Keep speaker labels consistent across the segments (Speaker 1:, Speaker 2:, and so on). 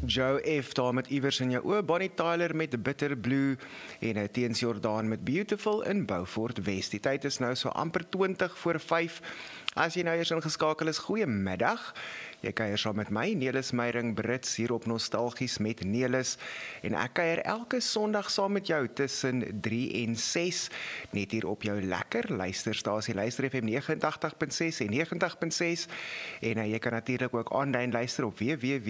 Speaker 1: Joe F daar met Iewers in jou oë, Bonnie Tyler met Bitter Blue en Teens Jordaan met Beautiful in Beaufort West. Die tyd is nou so amper 20:05. As jy nou eers ingeskakel is, goeiemiddag. Jy kuier saam met my, Nelis Meyring Brits, hier op Nostalgies met Nelis. En ek kuier elke Sondag saam met jou tussen 3 en 6, net hier op jou lekker luisterstasie, Luister FM 89.6 en 90.6. En jy kan natuurlik ook aanlyn luister op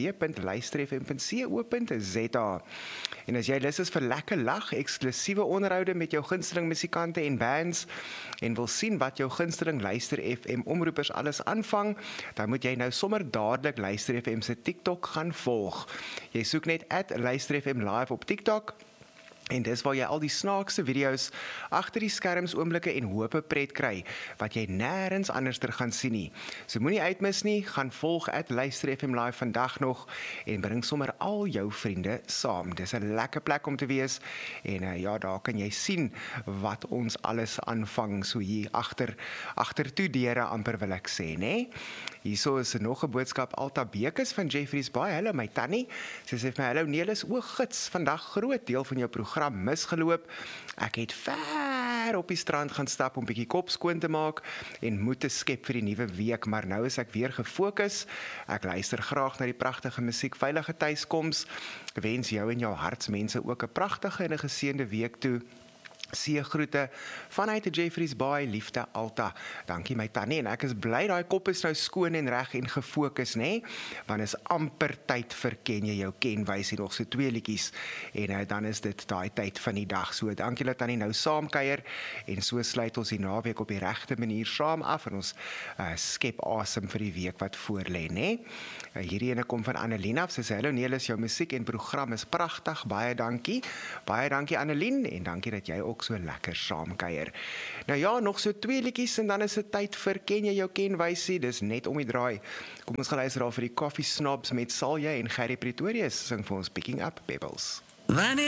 Speaker 1: www.luisterfm.co.za. En as jy lus is vir lekker lag, eksklusiewe onderhoude met jou gunsteling musikante en bands, en wil sien wat jou gunsteling Luister FM omroepers alles aanvang, dan moet jy nou sommer dadelik Luister FM se TikTok gaan volg. Jy soek net @Luister FM live op TikTok. En dis waar jy al die snaakse video's, agter die skerms oomblikke en hope pret kry, wat jy nêrens anderster gaan sien nie. So moenie uitmis nie, gaan volg @Luister FM live vandag nog, en bring sommer al jou vriende saam. Dis 'n lekker plek om te wees, en ja, daar kan jy sien wat ons alles aanvang, so hier agter toe deure amper wil ek sê, né? Hierso is nog 'n boodskap, Alta Bekes van Jeffreys Bay. Hallo my tannie, sy sê vir my, hallo Nelis, o gits, vandag groot deel van jou program misgeloop. Ek het ver op die strand gaan stap om 'n bietjie kop skoon te maak en moed te skep vir die nuwe week, maar nou is ek weer gefokus. Ek luister graag na die pragtige musiek, veilige tuiskoms. Ek wens jou en jou hartsmense ook 'n pragtige en 'n geseënde week toe. Seëgroete vanuit die Jeffreys Bay, liefde Alta. Dankie my tannie, en ek is bly daai kop is nou skoon en reg en gefokus, né? Want is amper tyd vir ken jy jou kenwysie, nog so 2 liedjies, en dan is dit daai tyd van die dag. So dankie dat tannie nou saamkuier, en so sluit ons die naweek op die regte manier saam af, en ons skep asem vir die week wat voorlê, né? Hierdie ene kom van Annelien af, sy sê, hallo Nelis, jou musiek en program is pragtig, baie dankie Annelien, en dankie dat jy ook so lekker saamkuier. Nou ja, nog so 2 liedjies en dan is dit tyd vir ken jy jou kenwysie, dis net om die draai. Kom ons gaan luister daar vir die Coffee Snobs met Sal jy, en Gerry Pretorius sing vir ons Picking Up Pebbles.